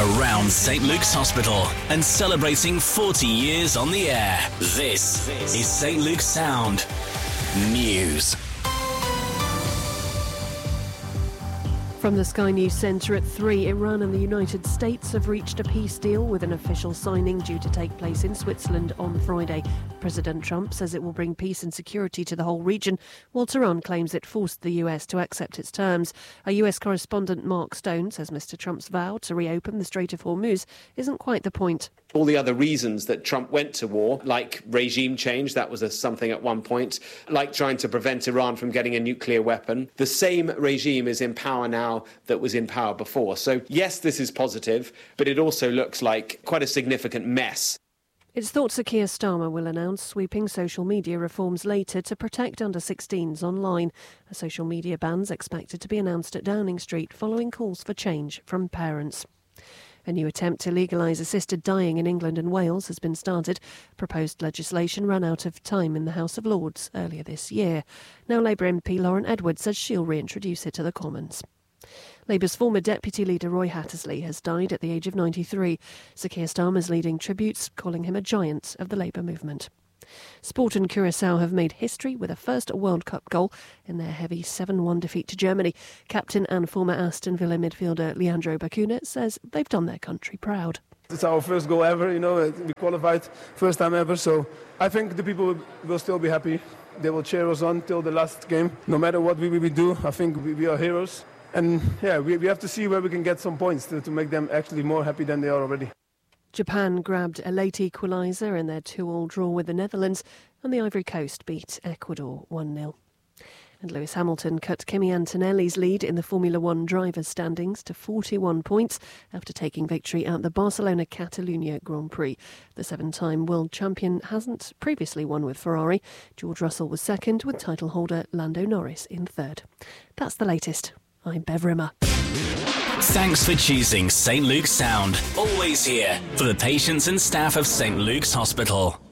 around St Luke's Hospital and celebrating 40 years on the air. This is St Luke's Sound News. From the Sky News Centre at 3, Iran and the United States have reached a peace deal with an official signing due to take place in Switzerland on Friday. President Trump says it will bring peace and security to the whole region, while Tehran claims it forced the US to accept its terms. Our US correspondent Mark Stone says Mr Trump's vow to reopen the Strait of Hormuz isn't quite the point. All the other reasons that Trump went to war, like regime change, that was something at one point, like trying to prevent Iran from getting a nuclear weapon. The same regime is in power now that was in power before. So yes, this is positive, but it also looks like quite a significant mess. It's thought Sir Keir Starmer will announce sweeping social media reforms later to protect under-16s online. A social media ban's expected to be announced at Downing Street following calls for change from parents. A new attempt to legalise assisted dying in England and Wales has been started. Proposed legislation ran out of time in the House of Lords earlier this year. Now Labour MP Lauren Edwards says she'll reintroduce it to the Commons. Labour's former deputy leader Roy Hattersley has died at the age of 93. Sir Keir Starmer's leading tributes, calling him a giant of the Labour movement. Sport and Curaçao have made history with a first World Cup goal in their heavy 7-1 defeat to Germany. Captain and former Aston Villa midfielder Leandro Bacuna says they've done their country proud. It's our first goal ever, we qualified first time ever, so I think the people will still be happy. They will cheer us on till the last game. No matter what we do, I think we are heroes. And yeah, we have to see where we can get some points to make them actually more happy than they are already. Japan grabbed a late equaliser in their 2-2 draw with the Netherlands, and the Ivory Coast beat Ecuador 1-0. And Lewis Hamilton cut Kimi Antonelli's lead in the Formula One drivers' standings to 41 points after taking victory at the Barcelona-Catalunya Grand Prix. The 7-time world champion hasn't previously won with Ferrari. George Russell was second, with title holder Lando Norris in third. That's the latest. I'm Bev Rimmer. Thanks for choosing St Luke's Sound. Always here for the patients and staff of St Luke's Hospital.